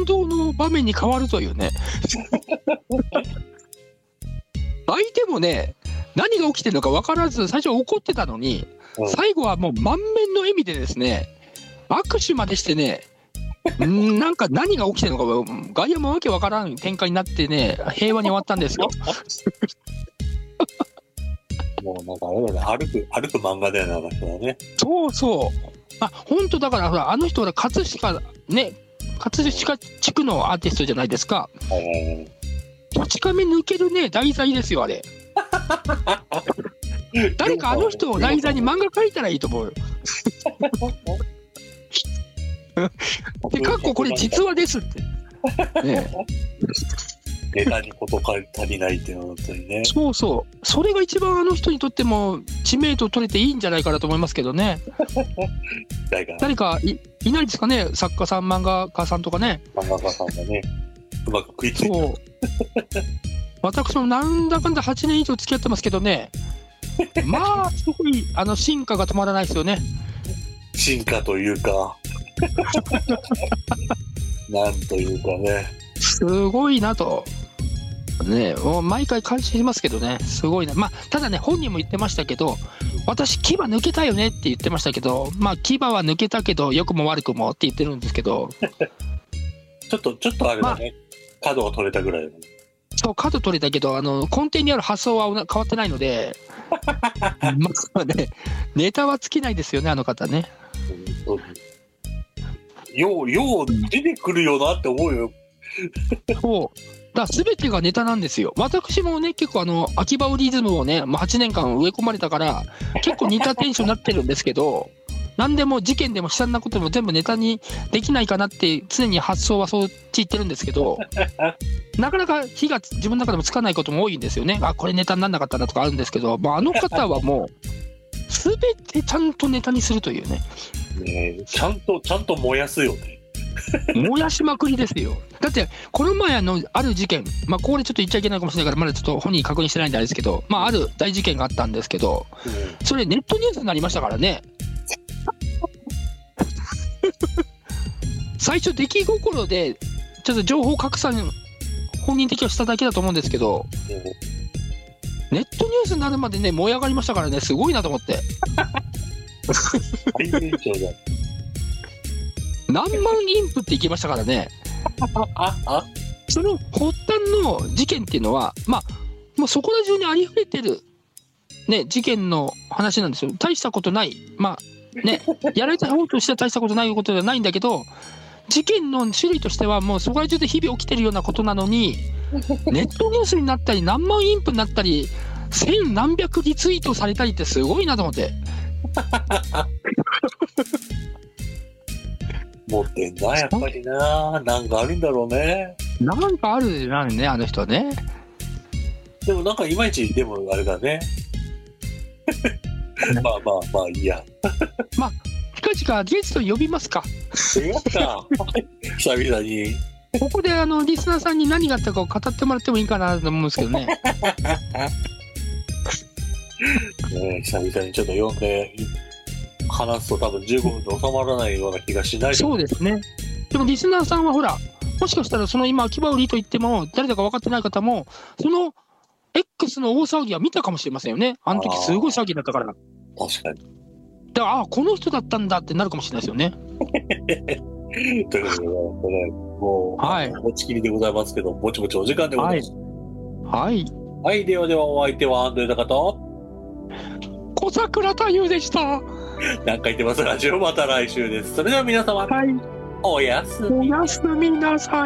感動の場面に変わるというね相手もね何が起きてるのか分からず最初怒ってたのに、最後はもう満面の笑みでですね握手までしてねなんか何が起きてるのか外野もわけわからん展開になってね平和に終わったんですよもうなんかあれだね、歩く漫画だよね、あの人はね。 そうそう、本当だからほらあの人は葛飾地区のアーティストじゃないですか。土地亀抜けるね題材ですよあれ誰かあの人を題材に漫画描いたらいいと思うよでかっここれ実話ですってねネタにこと足りないっていうのは本当にね。 そうそう、それが一番あの人にとっても知名度取れていいんじゃないかなと思いますけどね誰か いないですかね、作家さん漫画家さんとかね。 漫画家さんがねうまく食いついてそう私もなんだかんだ8年以上付き合ってますけどねまあすごい進化が止まらないですよね。 進化というかなんというかね、 すごいなとね、もう毎回感心しますけどね、すごいな。ただね本人も言ってましたけど、私牙抜けたよねって言ってましたけど、牙は抜けたけど良くも悪くもって言ってるんですけどちょっとあれだね、角が取れたぐらいだね。そう角取れたけど根底にある発想は変わってないのでね、ネタは尽きないですよねあの方ね。 よう出てくるよなって思うよそうだから全てがネタなんですよ。私もね結構秋葉リズムをね、8年間植え込まれたから結構似たテンションになってるんですけど何でも事件でも悲惨なことでも全部ネタにできないかなって常に発想はそっち行ってるんですけどなかなか火が自分の中でもつかないことも多いんですよね。これネタにならなかったなとかあるんですけど、あの方はもう全てちゃんとネタにするというね。 ちゃんと燃やすよね燃やしまくりですよ。だってこの前ある事件、これちょっと言っちゃいけないかもしれないからまだちょっと本人確認してないんであれですけど、ある大事件があったんですけど、それネットニュースになりましたからね最初出来心でちょっと情報拡散本人的にはしただけだと思うんですけど、ネットニュースになるまでね燃え上がりましたからね、すごいなと思って最年長だ何万インプっていきましたからねその発端の事件っていうのはもうそこら中にありふれてるね事件の話なんですよ。大したことないやられた方としては大したことないことではないんだけど、事件の種類としてはもうそこら中で日々起きてるようなことなのにネットニュースになったり何万インプになったり千何百リツイートされたりってすごいなと思って持ってんなやっぱりな、なんかあるんだろうね。 なんかあるなんねあの人ね。 でもなんかいまいちでもあれだねまあいいや近々ゲストに呼びますか。 やった久々にここでリスナーさんに何があったかを語ってもらってもいいかなと思うんですけどね久々にちょっと読んで話すと多分15分で収まらないような気がしない。 そうですね。でもリスナーさんはほらもしかしたらその今秋葉売りと言っても誰だか分かってない方もその X の大騒ぎは見たかもしれませんよね。あの時すごい騒ぎだったから。 確かに。 だからこの人だったんだってなるかもしれないですよねということで、もう、持ちきりでございますけど、ぼちぼちお時間でございます。はい、ではお相手はアンドレタカと小桜太夫でした。 何回言ってますラジオ、また来週です。それでは皆様、おやすみなさい。